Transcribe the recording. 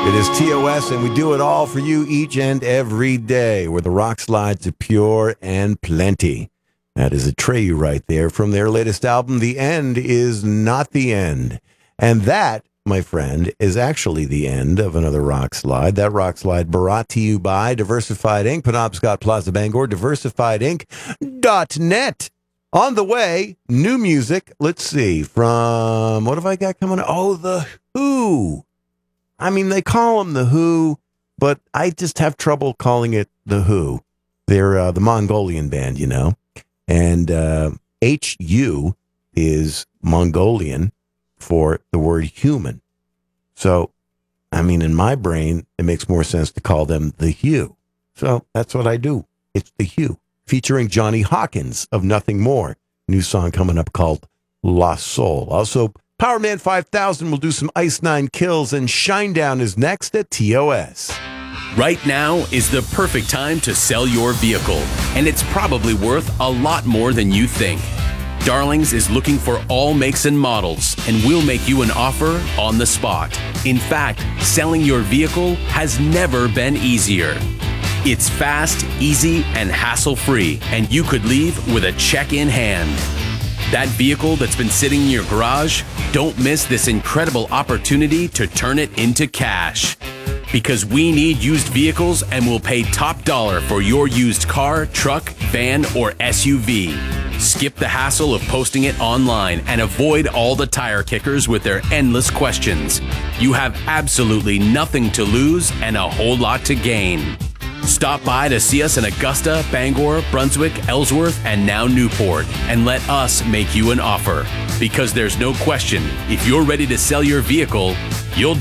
It is TOS, and we do it all for you each and every day, where the rock slides are pure and plenty. That is Atreyu right there from their latest album, The End Is Not the End. And that, my friend, is actually the end of another rock slide. That rock slide brought to you by Diversified Inc., Penobscot Plaza, Bangor, diversifiedinc.net. On the way, new music. Let's see, from, what have I got coming up? Oh, The Who. I mean, they call them The Who, but I just have trouble calling it The Who. They're the Mongolian band, you know. And HU is Mongolian for the word human. So, I mean, in my brain, it makes more sense to call them The Hue. So that's what I do. It's The Hue, featuring Johnny Hawkins of Nothing More. New song coming up called La Soul. Also, Powerman 5000 will do some Ice Nine Kills, and Shinedown is next at TOS. Right now is the perfect time to sell your vehicle, and it's probably worth a lot more than you think. Darlings is looking for all makes and models, and we'll make you an offer on the spot. In fact, selling your vehicle has never been easier. It's fast, easy, and hassle-free, and you could leave with a check in hand. That vehicle that's been sitting in your garage, don't miss this incredible opportunity to turn it into cash. Because we need used vehicles and will pay top dollar for your used car, truck, van, or SUV. Skip the hassle of posting it online and avoid all the tire kickers with their endless questions. You have absolutely nothing to lose and a whole lot to gain. Stop by to see us in Augusta, Bangor, Brunswick, Ellsworth, and now Newport, and let us make you an offer. Because there's no question, if you're ready to sell your vehicle, you'll